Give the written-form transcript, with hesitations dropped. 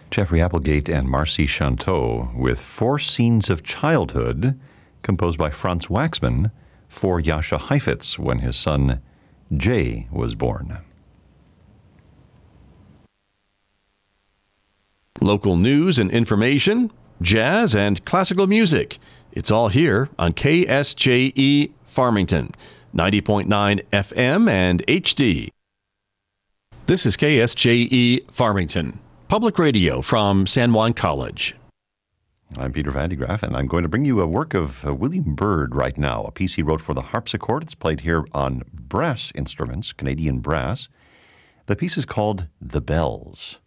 Jeffrey Applegate and Marcy Chanteau with Four Scenes of Childhood, composed by Franz Waxman for Jascha Heifetz when his son Jay was born. Local news and information, jazz and classical music. It's all here on KSJE Farmington, 90.9 FM and HD. This is KSJE Farmington, public radio from San Juan College. I'm Peter Van de Graaff, and I'm going to bring you a work of William Byrd right now, a piece he wrote for the harpsichord. It's played here on brass instruments, Canadian brass. The piece is called The Bells.